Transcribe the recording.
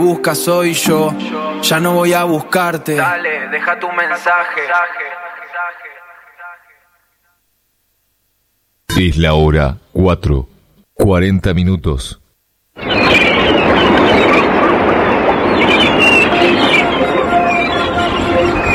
Busca soy yo, ya no voy a buscarte. Dale, deja tu mensaje. Es la hora 4:40.